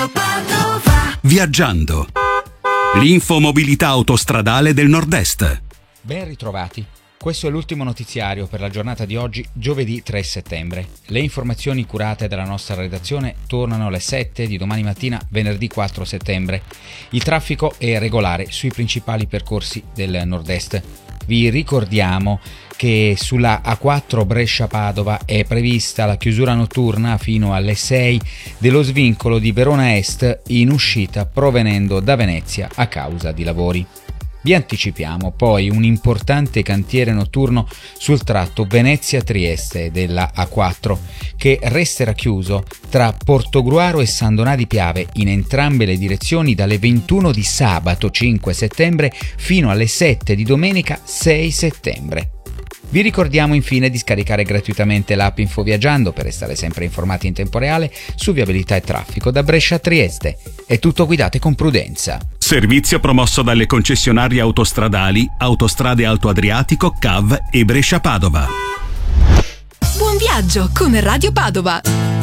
Radio Padova. Viaggiando. L'infomobilità autostradale del Nord-Est. Ben ritrovati. Questo è l'ultimo notiziario per la giornata di oggi, giovedì 3 settembre. Le informazioni curate dalla nostra redazione tornano alle 7 di domani mattina, venerdì 4 settembre. Il traffico è regolare sui principali percorsi del Nord-Est. Vi ricordiamo che sulla A4 Brescia-Padova è prevista la chiusura notturna fino alle 6 dello svincolo di Verona Est in uscita provenendo da Venezia a causa di lavori. Vi anticipiamo poi un importante cantiere notturno sul tratto Venezia-Trieste della A4 che resterà chiuso tra Portogruaro e San Donà di Piave in entrambe le direzioni dalle 21 di sabato 5 settembre fino alle 7 di domenica 6 settembre. Vi ricordiamo infine di scaricare gratuitamente l'app InfoViaggiando per restare sempre informati in tempo reale su viabilità e traffico da Brescia a Trieste. È tutto, guidate con prudenza. Servizio promosso dalle concessionarie autostradali Autostrade Alto Adriatico, CAV e Brescia Padova. Buon viaggio con Radio Padova.